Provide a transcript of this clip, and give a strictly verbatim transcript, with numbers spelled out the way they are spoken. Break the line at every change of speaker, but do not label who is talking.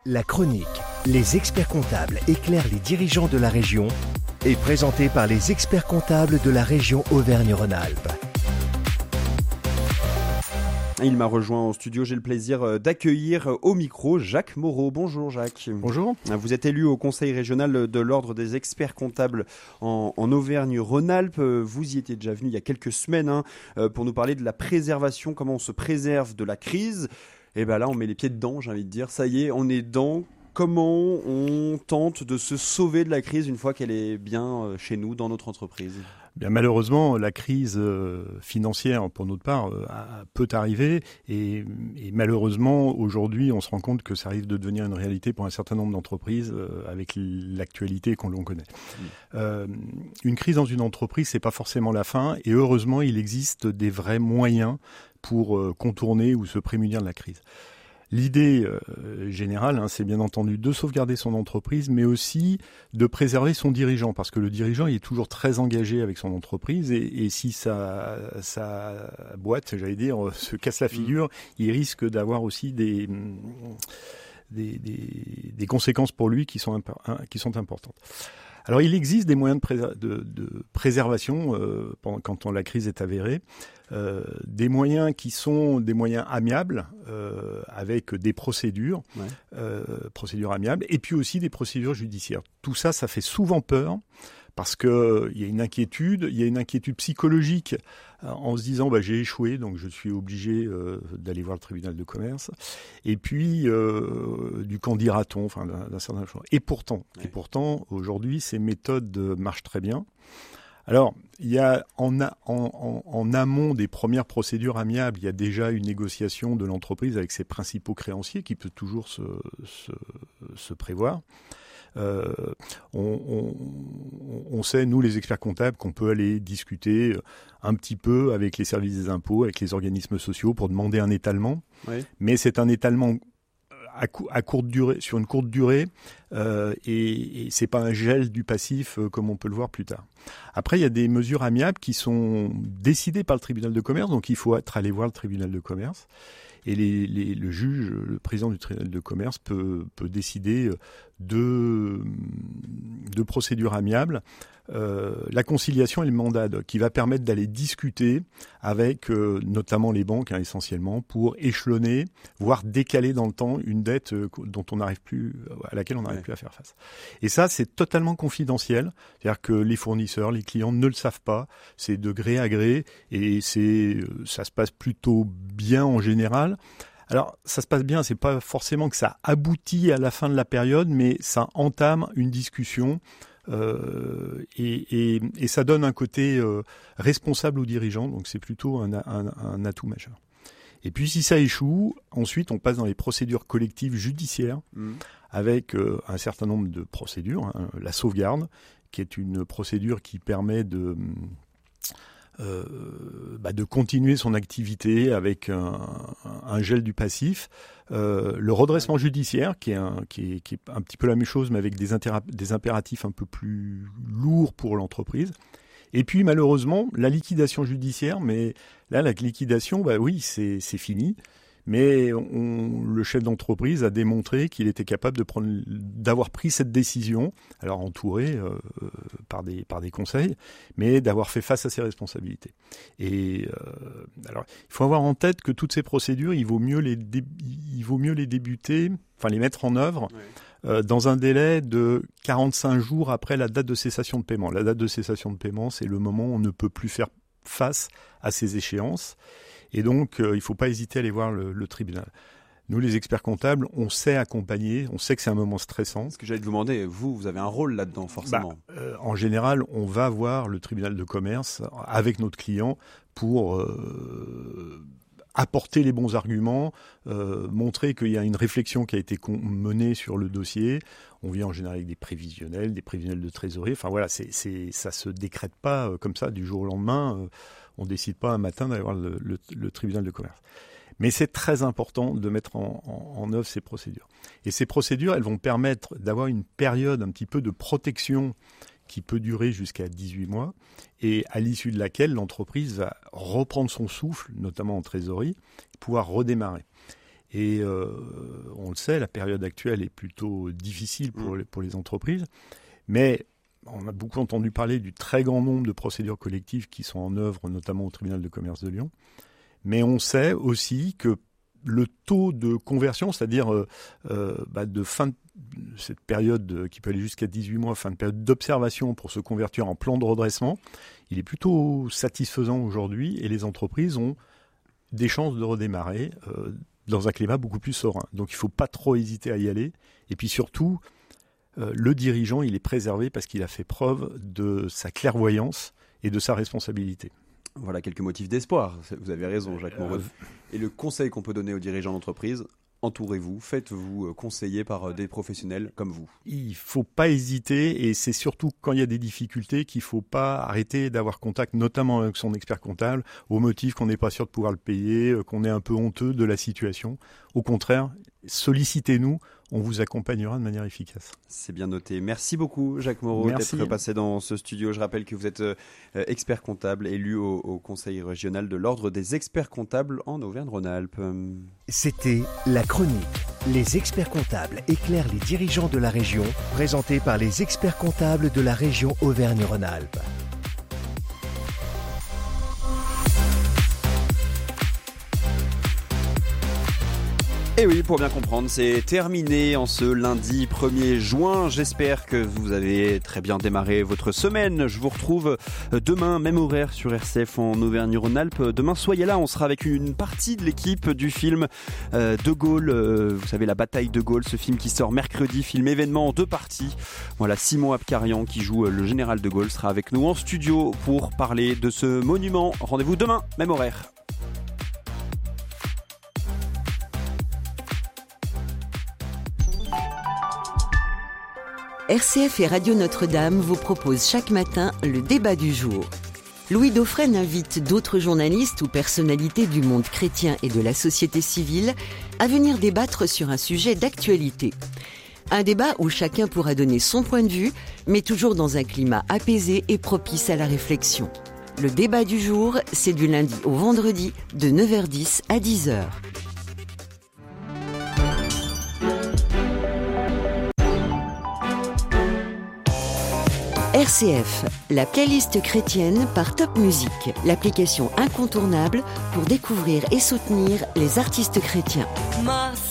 La chronique Les experts comptables éclairent les dirigeants de la région est présentée par les experts comptables de la région Auvergne-Rhône-Alpes.
Il m'a rejoint en studio, j'ai le plaisir d'accueillir au micro Jacques Moreau. Bonjour Jacques.
Bonjour.
Vous êtes élu au Conseil régional de l'Ordre des experts comptables en, en Auvergne-Rhône-Alpes. Vous y étiez déjà venu il y a quelques semaines hein, pour nous parler de la préservation, comment on se préserve de la crise. Et bien là, on met les pieds dedans, j'ai envie de dire. Ça y est, on est dedans. Comment on tente de se sauver de la crise une fois qu'elle est bien chez nous, dans notre entreprise ?
Bien, malheureusement, la crise financière, pour notre part, peut arriver. Et, et malheureusement, aujourd'hui, on se rend compte que ça risque de devenir une réalité pour un certain nombre d'entreprises avec l'actualité qu'on l'on connaît. Mmh. Euh, une crise dans une entreprise, c'est pas forcément la fin. Et heureusement, il existe des vrais moyens pour contourner ou se prémunir de la crise. L'idée euh, générale, hein, c'est bien entendu de sauvegarder son entreprise, mais aussi de préserver son dirigeant, parce que le dirigeant il est toujours très engagé avec son entreprise, et, et si sa, sa boîte, j'allais dire, se casse la figure, mmh. il risque d'avoir aussi des, des, des, des conséquences pour lui qui sont, imp- qui sont importantes. Alors, il existe des moyens de, préser- de, de préservation euh, pendant, quand on, la crise est avérée, euh, des moyens qui sont des moyens amiables, euh, avec des procédures, ouais. euh, procédures amiables, et puis aussi des procédures judiciaires. Tout ça, ça fait souvent peur, parce qu'il euh, y a une inquiétude, il y a une inquiétude psychologique euh, en se disant bah, « j'ai échoué, donc je suis obligé euh, d'aller voir le tribunal de commerce ». Et puis, euh, du qu'en dira-t-on, enfin, d'un, d'un certain chose. Et pourtant, ouais. et pourtant, aujourd'hui, ces méthodes marchent très bien. Alors, il y a en, a, en, en, en amont des premières procédures amiables, il y a déjà une négociation de l'entreprise avec ses principaux créanciers qui peut toujours se, se, se prévoir. Euh, on, on, on sait, nous les experts comptables, qu'on peut aller discuter un petit peu avec les services des impôts, avec les organismes sociaux pour demander un étalement. Oui. Mais c'est un étalement à, cou- à courte durée, sur une courte durée, euh, et, et c'est pas un gel du passif euh, comme on peut le voir plus tard. Après, il y a des mesures amiables qui sont décidées par le tribunal de commerce, donc il faut être allé voir le tribunal de commerce. Et les, les, le juge, le président du tribunal de commerce peut, peut décider de, de procédures amiables, euh, la conciliation et le mandat qui va permettre d'aller discuter avec euh, notamment les banques hein, essentiellement pour échelonner, voire décaler dans le temps une dette euh, dont on n'arrive plus, à laquelle on n'arrive ouais. plus à faire face. Et ça, c'est totalement confidentiel, c'est-à-dire que les fournisseurs, les clients ne le savent pas, c'est de gré à gré et c'est, ça se passe plutôt bien en général. Alors, ça se passe bien, c'est pas forcément que ça aboutit à la fin de la période, mais ça entame une discussion euh, et, et, et ça donne un côté euh, responsable aux dirigeants, donc c'est plutôt un, un, un atout majeur. Et puis, si ça échoue, ensuite, on passe dans les procédures collectives judiciaires mmh. avec euh, un certain nombre de procédures. Hein, la sauvegarde, qui est une procédure qui permet de... Euh, bah de continuer son activité avec un, un gel du passif, euh, le redressement judiciaire qui est, un, qui, est, qui est un petit peu la même chose mais avec des, intéra- des impératifs un peu plus lourds pour l'entreprise, et puis malheureusement la liquidation judiciaire, mais là la liquidation, bah oui c'est, c'est fini, mais on, le chef d'entreprise a démontré qu'il était capable de prendre, d'avoir pris cette décision, alors entouré euh, par des par des conseils, mais d'avoir fait face à ses responsabilités. Et euh, alors, il faut avoir en tête que toutes ces procédures, il vaut mieux les dé, il vaut mieux les débuter, enfin les mettre en œuvre. Oui. Euh, dans un délai de quarante-cinq jours après la date de cessation de paiement. La date de cessation de paiement, c'est le moment où on ne peut plus faire face à ces échéances. Et donc, euh, il ne faut pas hésiter à aller voir le, le tribunal. Nous, les experts comptables, on sait accompagner, on sait que c'est un moment stressant.
Ce que j'allais te demander, vous, vous avez un rôle là-dedans, forcément.
Bah, euh, en général, on va voir le tribunal de commerce avec notre client pour euh, apporter les bons arguments, euh, montrer qu'il y a une réflexion qui a été con- menée sur le dossier. On vient en général avec des prévisionnels, des prévisionnels de trésorerie. Enfin voilà, c'est, c'est, ça ne se décrète pas euh, comme ça du jour au lendemain. Euh, on ne décide pas un matin d'aller voir le, le, le tribunal de commerce. Mais c'est très important de mettre en, en, en œuvre ces procédures. Et ces procédures, elles vont permettre d'avoir une période un petit peu de protection qui peut durer jusqu'à dix-huit mois et à l'issue de laquelle l'entreprise va reprendre son souffle, notamment en trésorerie, et pouvoir redémarrer. Et euh, on le sait, la période actuelle est plutôt difficile pour, mmh. les, pour les entreprises. Mais on a beaucoup entendu parler du très grand nombre de procédures collectives qui sont en œuvre, notamment au tribunal de commerce de Lyon. Mais on sait aussi que le taux de conversion, c'est-à-dire euh, euh, bah de fin de cette période de, qui peut aller jusqu'à dix-huit mois, fin de période d'observation pour se convertir en plan de redressement, il est plutôt satisfaisant aujourd'hui et les entreprises ont des chances de redémarrer euh, dans un climat beaucoup plus serein. Donc il ne faut pas trop hésiter à y aller. Et puis surtout, euh, le dirigeant, il est préservé parce qu'il a fait preuve de sa clairvoyance et de sa responsabilité.
Voilà quelques motifs d'espoir. Vous avez raison, Jacques Moreau. Et le conseil qu'on peut donner aux dirigeants d'entreprise, entourez-vous, faites-vous conseiller par des professionnels comme vous.
Il ne faut pas hésiter et c'est surtout quand il y a des difficultés qu'il ne faut pas arrêter d'avoir contact, notamment avec son expert comptable, au motif qu'on n'est pas sûr de pouvoir le payer, qu'on est un peu honteux de la situation. Au contraire, sollicitez-nous, on vous accompagnera de manière efficace.
C'est bien noté. Merci beaucoup, Jacques Moreau,
Merci.
d'être passé dans ce studio. Je rappelle que vous êtes euh, expert comptable, élu au, au Conseil régional de l'Ordre des experts comptables en Auvergne-Rhône-Alpes.
C'était La Chronique. Les experts comptables éclairent les dirigeants de la région, présenté par les experts comptables de la région Auvergne-Rhône-Alpes.
Et oui, pour bien comprendre, c'est terminé en ce lundi premier juin. J'espère que vous avez très bien démarré votre semaine. Je vous retrouve demain, même horaire sur R C F en Auvergne-Rhône-Alpes. Demain, soyez là, on sera avec une partie de l'équipe du film euh, De Gaulle. Euh, vous savez, la bataille de Gaulle, ce film qui sort mercredi, film événement en deux parties. Voilà, Simon Abkarian qui joue le général de Gaulle sera avec nous en studio pour parler de ce monument. Rendez-vous demain, même horaire.
R C F et Radio Notre-Dame vous proposent chaque matin le débat du jour. Louis Dauphren invite d'autres journalistes ou personnalités du monde chrétien et de la société civile à venir débattre sur un sujet d'actualité. Un débat où chacun pourra donner son point de vue, mais toujours dans un climat apaisé et propice à la réflexion. Le débat du jour, c'est du lundi au vendredi de neuf heures dix à dix heures. R C F, la playlist chrétienne par Top Music, l'application incontournable pour découvrir et soutenir les artistes chrétiens.